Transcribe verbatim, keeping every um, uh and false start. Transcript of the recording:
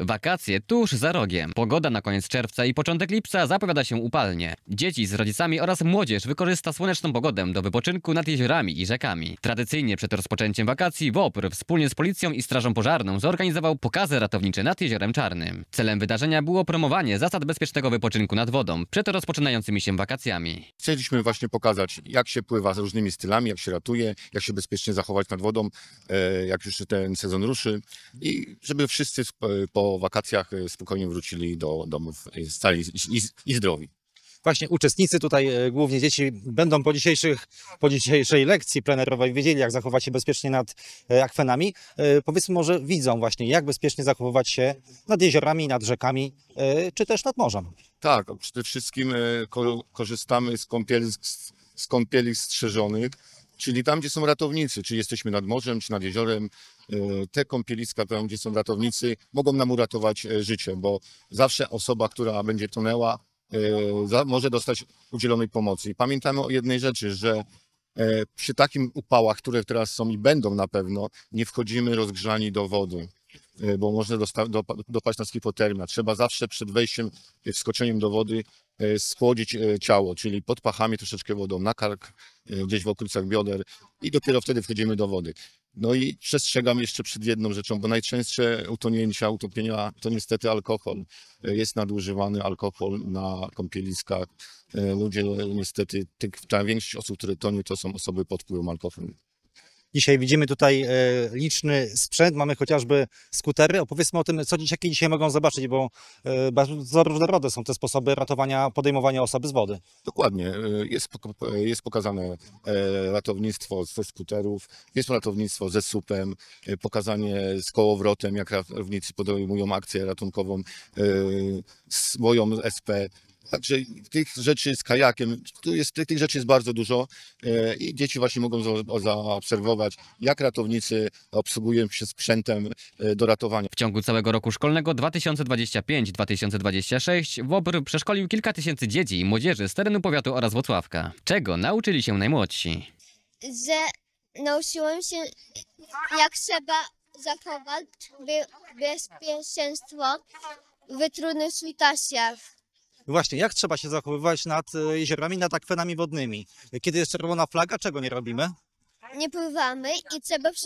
Wakacje tuż za rogiem. Pogoda na koniec czerwca i początek lipca zapowiada się upalnie. Dzieci z rodzicami oraz młodzież wykorzysta słoneczną pogodę do wypoczynku nad jeziorami i rzekami. Tradycyjnie przed rozpoczęciem wakacji WOPR wspólnie z policją i strażą pożarną zorganizował pokazy ratownicze nad Jeziorem Czarnym. Celem wydarzenia było promowanie zasad bezpiecznego wypoczynku nad wodą przed rozpoczynającymi się wakacjami. Chcieliśmy właśnie pokazać, jak się pływa z różnymi stylami, jak się ratuje, jak się bezpiecznie zachować nad wodą, e, jak już ten sezon ruszy i żeby wszyscy po wakacjach spokojnie wrócili do domów stali i, i, i zdrowi. Właśnie uczestnicy tutaj, e, głównie dzieci, będą po, dzisiejszych, po dzisiejszej lekcji plenerowej wiedzieli, jak zachować się bezpiecznie nad e, akwenami. E, powiedzmy, może widzą właśnie, jak bezpiecznie zachowywać się nad jeziorami, nad rzekami, e, czy też nad morzem. Tak, przede wszystkim e, ko korzystamy z kąpieli, z, z kąpieli strzeżonych, czyli tam, gdzie są ratownicy, czy jesteśmy nad morzem, czy nad jeziorem. E, te kąpieliska, tam, gdzie są ratownicy, mogą nam uratować e, życie, bo zawsze osoba, która będzie tonęła, e, może dostać udzielonej pomocy. I pamiętamy o jednej rzeczy, że e, przy takim upałach, które teraz są i będą na pewno, nie wchodzimy rozgrzani do wody, e, bo można dosta- do, dopaść nas hipotermia. Trzeba zawsze przed wejściem, e, wskoczeniem do wody e, schłodzić e, ciało, czyli pod pachami troszeczkę wodą, na kark, e, gdzieś w okolicach bioder i dopiero wtedy wchodzimy do wody. No i przestrzegam jeszcze przed jedną rzeczą, bo najczęstsze utonięcia, utopienia to niestety alkohol. E, Jest nadużywany alkohol na kąpieliskach. E, Ludzie niestety, tych, ta większość osób, które tonie, to są osoby pod wpływem alkoholu. Dzisiaj widzimy tutaj e, liczny sprzęt, mamy chociażby skutery. Opowiedzmy o tym, co dzieciaki dzisiaj mogą zobaczyć, bo e, bardzo różnorodne są te sposoby ratowania, podejmowania osoby z wody. Dokładnie. e, Jest, pok- jest pokazane e, ratownictwo ze skuterów, jest ratownictwo ze supem, e, pokazanie z kołowrotem, jak ratownicy podejmują akcję ratunkową, e, z boją S P. Także tych rzeczy z kajakiem, tu jest, tych, tych rzeczy jest bardzo dużo e, i dzieci właśnie mogą za, zaobserwować, jak ratownicy obsługują się sprzętem e, do ratowania. W ciągu całego roku szkolnego dwa tysiące dwudziestego piątego dwa tysiące dwudziestego szóstego WOPR przeszkolił kilka tysięcy dzieci i młodzieży z terenu powiatu oraz Włocławka. Czego nauczyli się najmłodsi? Że nauczyłem się, jak trzeba zachować be- bezpieczeństwo w trudnych sytuacjach. Właśnie, jak trzeba się zachowywać nad e, jeziorami, nad akwenami wodnymi? Kiedy jest czerwona flaga, czego nie robimy? Nie pływamy i trzeba